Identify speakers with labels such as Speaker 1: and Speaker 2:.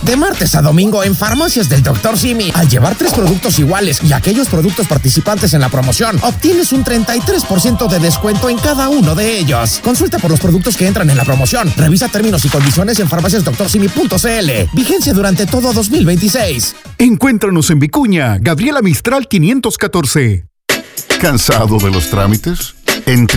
Speaker 1: De martes a domingo en Farmacias del Dr. Simi. Al llevar 3 productos iguales y aquellos productos participantes en la promoción, obtienes un 33% de descuento en cada uno de ellos. Consulta por los productos que entran en la promoción. Revisa términos y condiciones en farmaciasdrsimi.cl. Vigencia durante todo 2026.
Speaker 2: Encuéntranos en Vicuña, Gabriela Mistral 514.
Speaker 3: ¿Cansado de los trámites? En